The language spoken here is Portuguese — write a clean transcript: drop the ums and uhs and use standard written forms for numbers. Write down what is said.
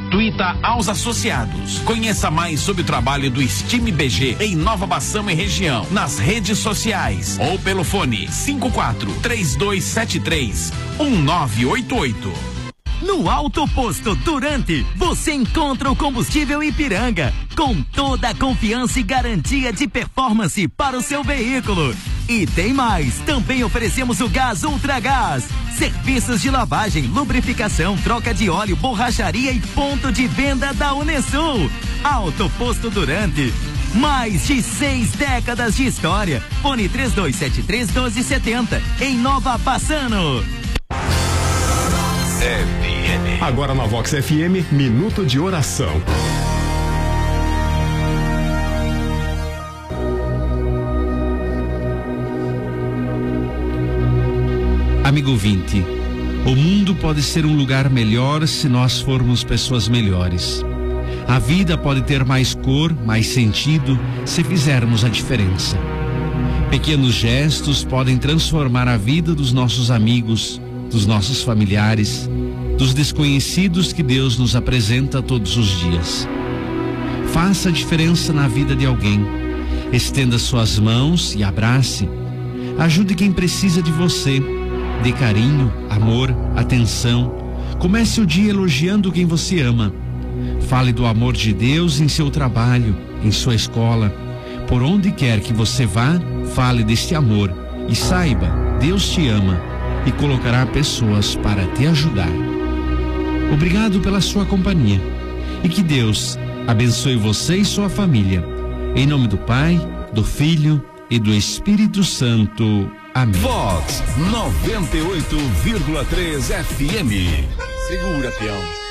gratuita aos associados. Conheça mais sobre o trabalho do Estime BG em Nova Bassão e região, nas redes sociais ou pelo fone 54-3273-1988. No Auto Posto Durante, você encontra o combustível Ipiranga, com toda a confiança e garantia de performance para o seu veículo. E tem mais, também oferecemos o gás Ultragás, serviços de lavagem, lubrificação, troca de óleo, borracharia e ponto de venda da Unesul. Auto Posto Durante, mais de 6 décadas de história. Fone 3273-1270, em Nova Bassano. FM. Agora na Vox FM, Minuto de Oração. Amigo ouvinte, o mundo pode ser um lugar melhor se nós formos pessoas melhores. A vida pode ter mais cor, mais sentido, se fizermos a diferença. Pequenos gestos podem transformar a vida dos nossos amigos, dos nossos familiares, dos desconhecidos que Deus nos apresenta todos os dias. Faça a diferença na vida de alguém. Estenda suas mãos e abrace. Ajude quem precisa de você. Dê carinho, amor, atenção. Comece o dia elogiando quem você ama. Fale do amor de Deus em seu trabalho, em sua escola. Por onde quer que você vá, fale deste amor. E saiba, Deus te ama e colocará pessoas para te ajudar. Obrigado pela sua companhia e que Deus abençoe você e sua família. Em nome do Pai, do Filho e do Espírito Santo. Amém. Vox 98,3 FM. Segura, peão.